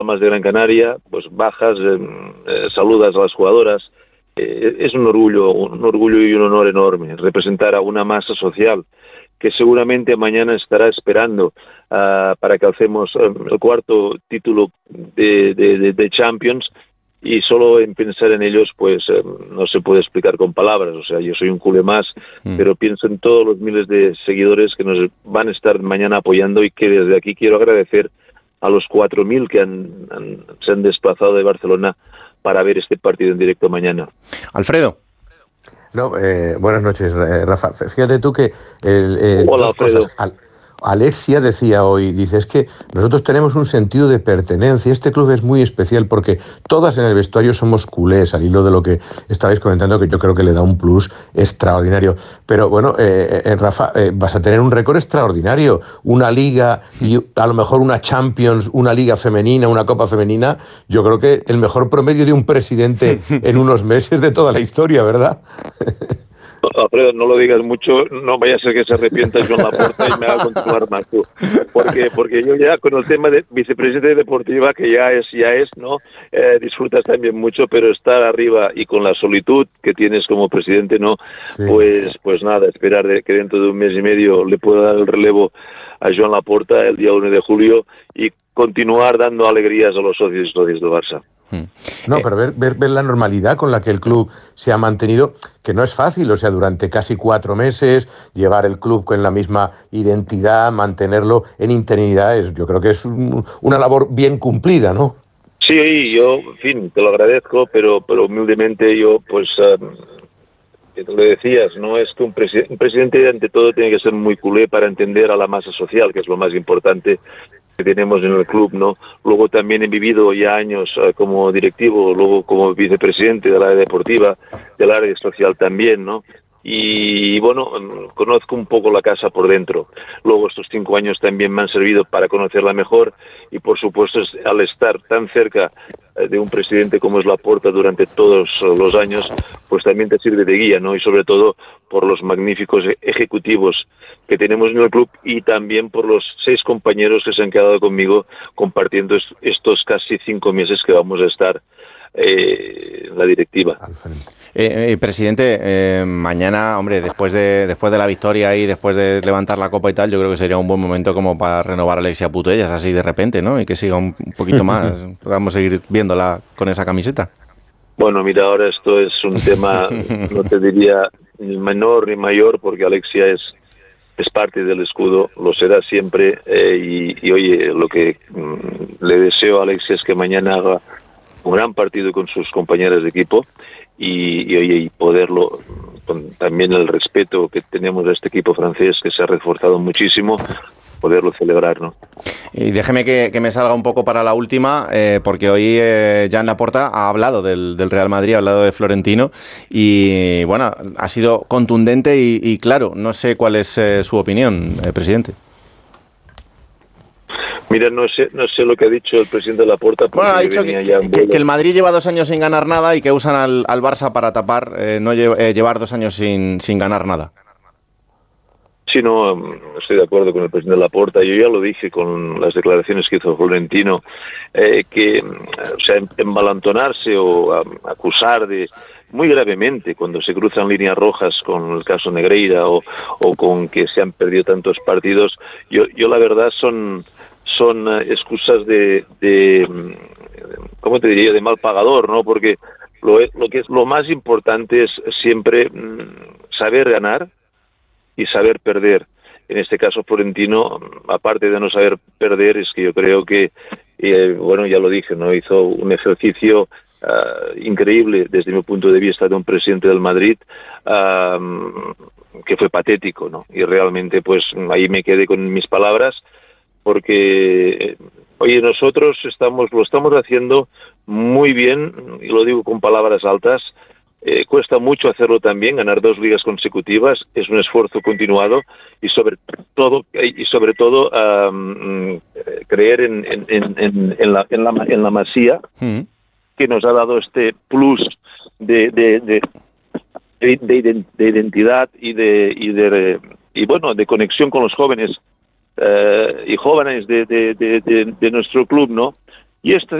Palmas de Gran Canaria, pues bajas, saludas a las jugadoras. Es un orgullo y un honor enorme representar a una masa social que seguramente mañana estará esperando para que alcemos el cuarto título de Champions, y solo en pensar en ellos pues no se puede explicar con palabras. O sea, yo soy un culé más, pero pienso en todos los miles de seguidores que nos van a estar mañana apoyando, y que desde aquí quiero agradecer a los 4.000 que se han desplazado de Barcelona para ver este partido en directo mañana. Alfredo. No, buenas noches, Rafa. Fíjate tú que... Hola, Alfredo. Alexia decía hoy, dice, es que nosotros tenemos un sentido de pertenencia. Este club es muy especial porque todas en el vestuario somos culés, al hilo de lo que estabais comentando, que yo creo que le da un plus extraordinario. Pero bueno, Rafa, vas a tener un récord extraordinario. Una liga y a lo mejor una Champions, una liga femenina, una copa femenina. Yo creo que el mejor promedio de un presidente en unos meses de toda la historia, ¿verdad? Alfredo, no lo digas mucho, no vaya a ser que se arrepienta Joan Laporta y me haga continuar más tú. Porque yo ya con el tema de vicepresidente deportiva, que ya es, ¿no? Disfrutas también mucho, pero estar arriba y con la solitud que tienes como presidente, ¿no? Sí. Pues nada, esperar que dentro de un mes y medio le pueda dar el relevo a Joan Laporta el día 1 de julio y continuar dando alegrías a los socios y socias del Barça. No, pero ver la normalidad con la que el club se ha mantenido, que no es fácil, o sea, durante casi 4 meses, llevar el club con la misma identidad, mantenerlo en interinidad, yo creo que es una labor bien cumplida, ¿no? Sí, yo, en fin, te lo agradezco, pero humildemente yo, pues, que tú le decías, no es que un presidente ante todo tiene que ser muy culé para entender a la masa social, que es lo más importante que tenemos en el club, ¿no? Luego también he vivido ya años como directivo, luego como vicepresidente del área deportiva, del área social también, ¿no? Y bueno, conozco un poco la casa por dentro. Luego estos 5 años también me han servido para conocerla mejor, y por supuesto al estar tan cerca de un presidente como es Laporta durante todos los años, pues también te sirve de guía, ¿no? Y sobre todo por los magníficos ejecutivos que tenemos en el club, y también por los 6 compañeros que se han quedado conmigo compartiendo estos casi 5 meses que vamos a estar en la directiva. Presidente, mañana, hombre, después de la victoria y después de levantar la copa y tal, yo creo que sería un buen momento como para renovar a Alexia Putellas así de repente, ¿no? Y que siga un poquito más, podamos seguir viéndola con esa camiseta. Bueno, mira, ahora esto es un tema, no te diría ni menor ni mayor, porque Alexia es parte del escudo, lo será siempre, y oye, lo que le deseo a Alexia es que mañana haga un gran partido con sus compañeras de equipo, y oye, y poderlo, con también el respeto que tenemos a este equipo francés, que se ha reforzado muchísimo, poderlo celebrar, ¿no? Y déjeme que me salga un poco para la última, porque hoy Joan Laporta ha hablado del Real Madrid, ha hablado de Florentino, y bueno, ha sido contundente y claro. No sé cuál es su opinión, presidente. Mira, no sé lo que ha dicho el presidente Laporta. Bueno, ha dicho que el Madrid lleva 2 años sin ganar nada y que usan al Barça para tapar, llevar 2 años sin ganar nada. Sí, no, estoy de acuerdo con el presidente Laporta. Yo ya lo dije con las declaraciones que hizo Florentino, que, o sea, embalantonarse o acusar de muy gravemente cuando se cruzan líneas rojas con el caso Negreira o con que se han perdido tantos partidos, yo la verdad son excusas de ¿cómo te diría?, de mal pagador, ¿no? Porque lo que es lo más importante es siempre saber ganar y saber perder. En este caso Florentino, aparte de no saber perder, es que yo creo que, bueno, ya lo dije, ¿no? Hizo un ejercicio increíble desde mi punto de vista de un presidente del Madrid, que fue patético, ¿no? Y realmente pues ahí me quedé con mis palabras, porque oye, nosotros lo estamos haciendo muy bien, y lo digo con palabras altas. Cuesta mucho hacerlo también, ganar 2 ligas consecutivas, es un esfuerzo continuado, y sobre todo creer en la Masía, que nos ha dado este plus de identidad y bueno, de conexión con los jóvenes y jóvenes de nuestro club, ¿no? Y esto